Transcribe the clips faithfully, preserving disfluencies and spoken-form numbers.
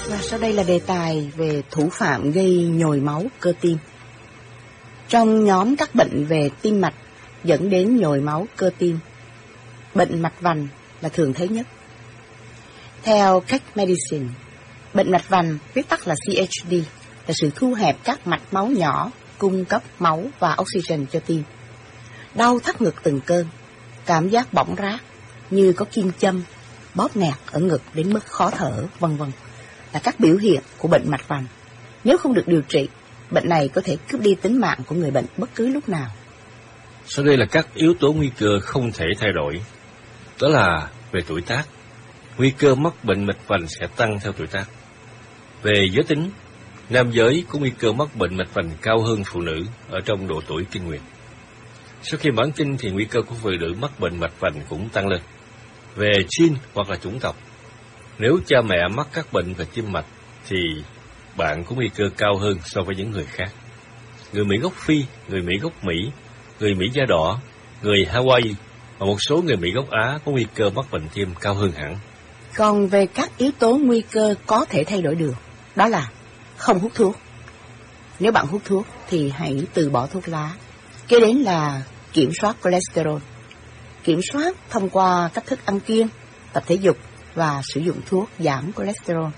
Và sau đây là đề tài về thủ phạm gây nhồi máu cơ tim. Trong nhóm các bệnh về tim mạch dẫn đến nhồi máu cơ tim, bệnh mạch vành là thường thấy nhất. Theo Cách Medicine, bệnh mạch vành, viết tắt là C H D, là sự thu hẹp các mạch máu nhỏ cung cấp máu và oxygen cho tim. Đau thắt ngực từng cơn, cảm giác bỏng rát như có kim châm, bóp nghẹt ở ngực đến mức khó thở, vân vân là các biểu hiện của bệnh mạch vành. Nếu không được điều trị, bệnh này có thể cướp đi tính mạng của người bệnh bất cứ lúc nào. Sau đây là các yếu tố nguy cơ không thể thay đổi. Đó là về tuổi tác, nguy cơ mắc bệnh mạch vành sẽ tăng theo tuổi tác. Về giới tính, nam giới có nguy cơ mắc bệnh mạch vành cao hơn phụ nữ ở trong độ tuổi kinh nguyệt. Sau khi mãn kinh thì nguy cơ của phụ nữ mắc bệnh mạch vành cũng tăng lên. Về gene hoặc là chủng tộc, nếu cha mẹ mắc các bệnh về tim mạch thì bạn có nguy cơ cao hơn so với những người khác. Người Mỹ gốc Phi, người Mỹ gốc Mỹ, người Mỹ da đỏ, người Hawaii và một số người Mỹ gốc Á có nguy cơ mắc bệnh tim cao hơn hẳn. Còn về các yếu tố nguy cơ có thể thay đổi được, đó là không hút thuốc. Nếu bạn hút thuốc thì hãy từ bỏ thuốc lá. Kế đến là kiểm soát cholesterol. Kiểm soát thông qua cách thức ăn kiêng, tập thể dục và sử dụng thuốc giảm cholesterol.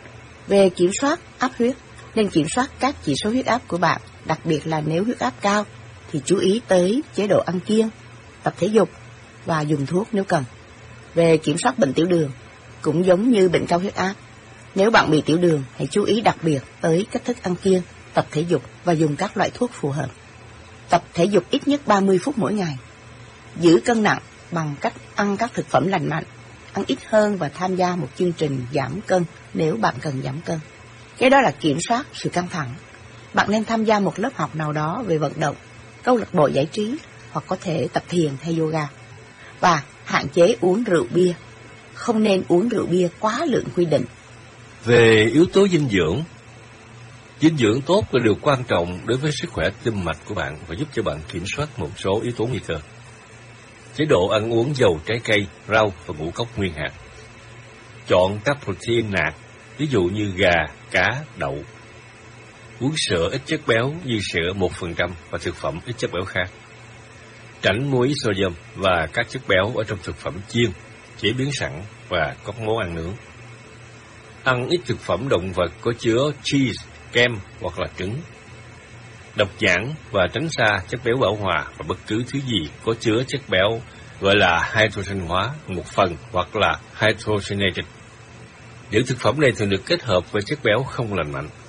Về kiểm soát áp huyết, nên kiểm soát các chỉ số huyết áp của bạn, đặc biệt là nếu huyết áp cao thì chú ý tới chế độ ăn kiêng, tập thể dục và dùng thuốc nếu cần. Về kiểm soát bệnh tiểu đường, cũng giống như bệnh cao huyết áp. Nếu bạn bị tiểu đường, hãy chú ý đặc biệt tới cách thức ăn kiêng, tập thể dục và dùng các loại thuốc phù hợp. Tập thể dục ít nhất ba mươi phút mỗi ngày. Giữ cân nặng bằng cách ăn các thực phẩm lành mạnh, ăn ít hơn và tham gia một chương trình giảm cân nếu bạn cần giảm cân. Cái đó là kiểm soát sự căng thẳng. Bạn nên tham gia một lớp học nào đó về vận động, câu lạc bộ giải trí hoặc có thể tập thiền hay yoga. Và hạn chế uống rượu bia. Không nên uống rượu bia quá lượng quy định. Về yếu tố dinh dưỡng, dinh dưỡng tốt là điều quan trọng đối với sức khỏe tim mạch của bạn và giúp cho bạn kiểm soát một số yếu tố nguy cơ. Chế độ ăn uống giàu trái cây, rau và ngũ cốc nguyên hạt. Chọn các protein nạc, ví dụ như gà, cá, đậu. Uống sữa ít chất béo như sữa một phần trăm và thực phẩm ít chất béo khác. Tránh muối sodium và các chất béo ở trong thực phẩm chiên, chế biến sẵn và các món ăn nướng. Ăn ít thực phẩm động vật có chứa cheese, kem hoặc là trứng. Đọc nhãn và tránh xa chất béo bão hòa và bất cứ thứ gì có chứa chất béo gọi là hydrogen hóa một phần hoặc là hydrogenated. Những thực phẩm này thường được kết hợp với chất béo không lành mạnh.